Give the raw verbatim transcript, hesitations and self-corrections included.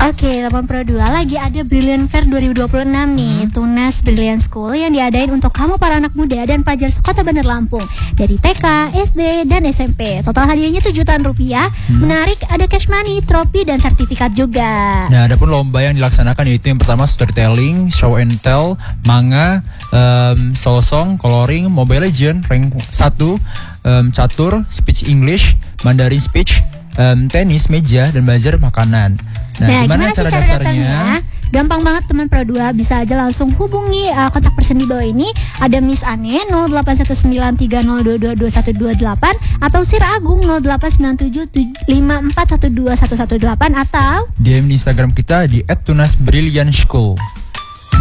Oke, teman Pro dua lagi ada Brilliant Fair dua ribu dua puluh enam nih, hmm. Tunas Brilliant School yang diadain untuk kamu para anak muda dan pelajar sekota Bandar Lampung dari T K, S D, dan S M P. Total hadiahnya tujuh jutaan rupiah. Hmm. Menarik, ada cash money, trofi, dan sertifikat juga. Nah, ada pun lomba yang dilaksanakan yaitu yang pertama storytelling, show and tell, manga, um, solo song, coloring, Mobile Legend, rank satu, um, catur, speech English, Mandarin speech, um, tenis, meja, dan belajar makanan. Nah, nah gimana, gimana cara, cara daftarnya? daftarnya? Gampang banget teman Pro dua, bisa aja langsung hubungi uh, kontak person di bawah ini. Ada Miss Ane nol delapan satu sembilan tiga nol dua dua dua satu dua delapan atau Sir Agung nol delapan sembilan tujuh lima empat satu dua satu satu delapan atau D M di Instagram kita di et tunas brilliant school.